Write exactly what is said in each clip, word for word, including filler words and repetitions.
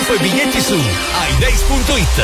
Info e biglietti su i days punto it.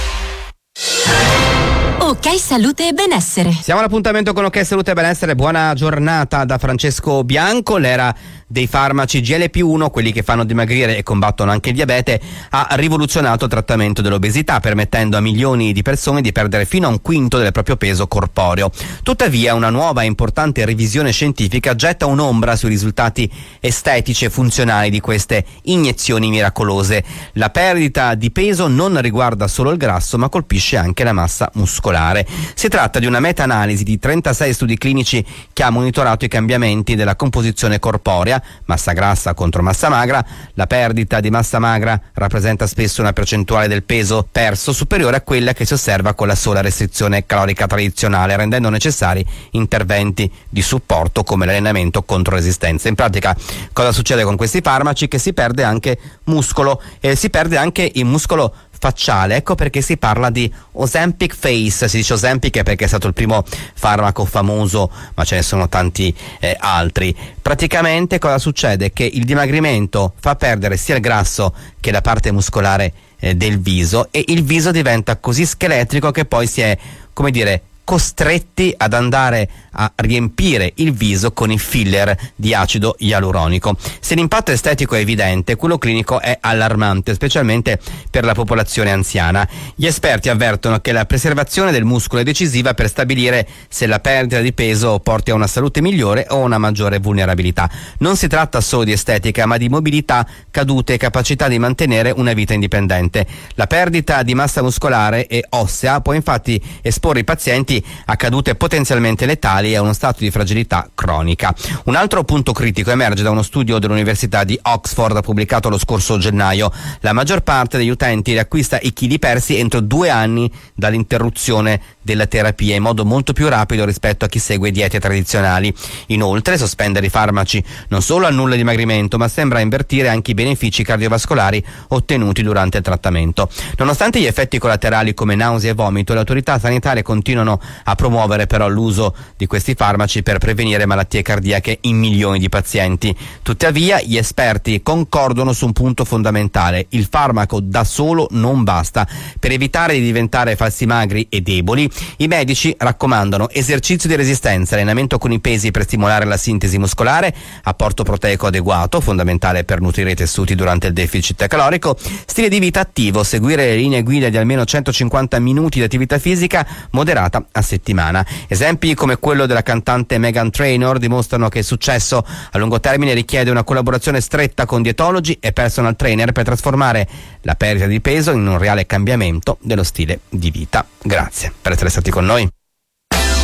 Ok Salute e Benessere. Siamo all'appuntamento con Ok Salute e Benessere. Buona giornata da Francesco Bianco. L'era dei farmaci G L P uno, quelli che fanno dimagrire e combattono anche il diabete, ha rivoluzionato il trattamento dell'obesità, permettendo a milioni di persone di perdere fino a un quinto del proprio peso corporeo. Tuttavia, una nuova e importante revisione scientifica getta un'ombra sui risultati estetici e funzionali di queste iniezioni miracolose. La perdita di peso non riguarda solo il grasso, ma colpisce anche la massa muscolare. Si tratta di una meta-analisi di trentasei studi clinici che ha monitorato i cambiamenti della composizione corporea, massa grassa contro massa magra. La perdita di massa magra rappresenta spesso una percentuale del peso perso superiore a quella che si osserva con la sola restrizione calorica tradizionale, rendendo necessari interventi di supporto come l'allenamento contro resistenza. In pratica, cosa succede con questi farmaci? Che si perde anche muscolo e si perde anche il muscolo facciale. Ecco perché si parla di Ozempic Face. Si dice Ozempic perché è stato il primo farmaco famoso, ma ce ne sono tanti eh, altri. Praticamente cosa succede? Che il dimagrimento fa perdere sia il grasso che la parte muscolare eh, del viso, e il viso diventa così scheletrico che poi si è, come dire, costretti ad andare a riempire il viso con i filler di acido ialuronico. Se l'impatto estetico è evidente, quello clinico è allarmante, specialmente per la popolazione anziana. Gli esperti avvertono che la preservazione del muscolo è decisiva per stabilire se la perdita di peso porti a una salute migliore o una maggiore vulnerabilità. Non si tratta solo di estetica, ma di mobilità, cadute e capacità di mantenere una vita indipendente. La perdita di massa muscolare e ossea può infatti esporre i pazienti a cadute potenzialmente letali e a uno stato di fragilità cronica. Un altro punto critico emerge da uno studio dell'Università di Oxford pubblicato lo scorso gennaio. La maggior parte degli utenti riacquista i chili persi entro due anni dall'interruzione della terapia, in modo molto più rapido rispetto a chi segue diete tradizionali. Inoltre, sospendere i farmaci non solo annulla il dimagrimento, ma sembra invertire anche i benefici cardiovascolari ottenuti durante il trattamento. Nonostante gli effetti collaterali come nausea e vomito, le autorità sanitarie continuano a promuovere però l'uso di questi farmaci per prevenire malattie cardiache in milioni di pazienti. Tuttavia, gli esperti concordano su un punto fondamentale: il farmaco da solo non basta. Per evitare di diventare falsimagri e deboli, i medici raccomandano esercizio di resistenza, allenamento con i pesi per stimolare la sintesi muscolare, apporto proteico adeguato, fondamentale per nutrire i tessuti durante il deficit calorico, stile di vita attivo, seguire le linee guida di almeno centocinquanta minuti di attività fisica moderata a settimana. Esempi come quello della cantante Meghan Trainor dimostrano che il successo a lungo termine richiede una collaborazione stretta con dietologi e personal trainer per trasformare la perdita di peso in un reale cambiamento dello stile di vita. Grazie per essere stati con noi.